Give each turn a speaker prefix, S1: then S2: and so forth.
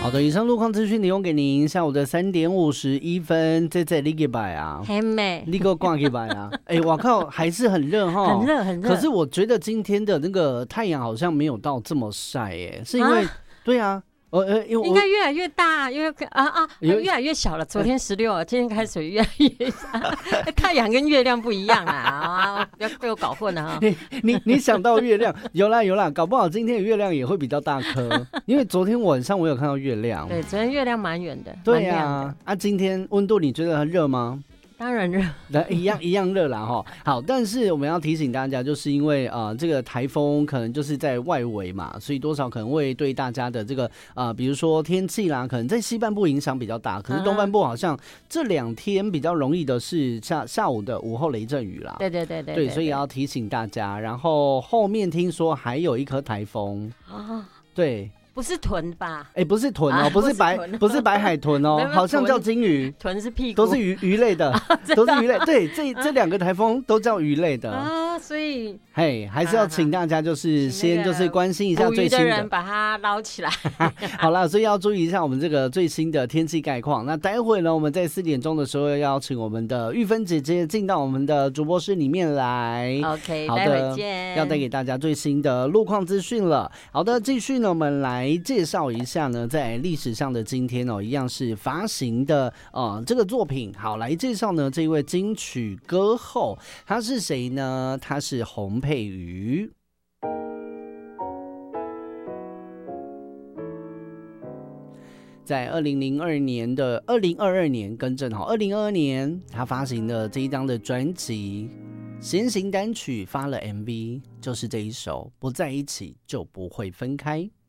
S1: 好的，以上路况资讯提供给您。下午的3点51分，这你给摆啊，
S2: 很美，
S1: 你给我挂给摆啊！哎，我靠，还是很热哈，
S2: 很热很热。
S1: 可是我觉得今天的那个太阳好像没有到这么晒，哎，是因为对啊。因为
S2: 应该越来越大，越来越小了。昨天16，今天开始越来越小。太阳跟月亮不一样啊！不要被我搞混了啊！
S1: 你想到月亮，有啦，搞不好今天的月亮也会比较大颗，因为昨天晚上我有看到月亮。
S2: 对，昨天月亮蛮远的。
S1: 对啊，今天温度你觉得很热吗？
S2: 当然热，
S1: 一样热啦哈。好，但是我们要提醒大家，就是因为这个台风可能就是在外围嘛，所以多少可能会对大家的这个比如说天气啦，可能在西半部影响比较大，可是东半部好像这2天比较容易的是下午的午后雷阵雨啦。对，所以要提醒大家。然后后面听说还有一颗台风对。
S2: 不是豚吧？
S1: 不是豚哦，不是白海豚哦，好像叫金鱼。
S2: 豚是屁股，
S1: 都是鱼类的，都是鱼类。对，这2个台风都叫鱼类的
S2: 啊，所以
S1: 还是要请大家就是先就是关心一下最新的，
S2: 人把它捞起来。
S1: 好啦，所以要注意一下我们这个最新的天气概况。那待会呢，我们在4点钟的时候要邀请我们的玉芬姐姐进到我们的主播室里面来。
S2: OK，
S1: 好的，
S2: 待会见，
S1: 要带给大家最新的路况资讯了。好的，继续呢，我们来介绍一下呢，在历史上的今天一样是发行的这个作品。好，来介绍呢这一位金曲歌后，他是谁呢？他是洪佩瑜。在2022年更正好，2022年他发行的这一张的专辑先行单曲发了 MV， 就是这一首《不在一起就不会分开》。